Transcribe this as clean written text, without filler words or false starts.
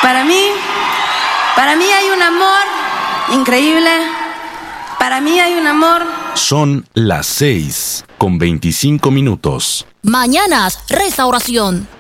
Para mí hay un amor increíble. Para mí hay un amor. Son las 6:25. Mañanas, Restauración.